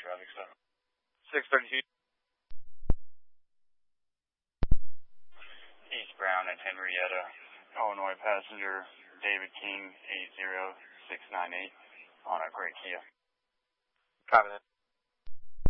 traffic stop. 632. East Brown and Henrietta, Illinois passenger David King 80698 on a gray Kia. Copy that.